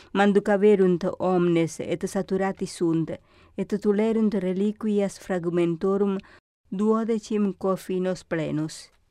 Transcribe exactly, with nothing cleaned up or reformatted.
manducaverunt omnes et saturati sunt, et tulerunt reliquias fragmentorum duodecim cofinos plenus.